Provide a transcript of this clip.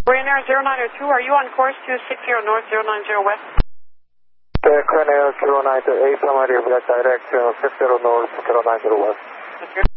Ryanair 090, are you on course 260 North 090 West? Ryanair 090, 8 direct 60 North 090 West.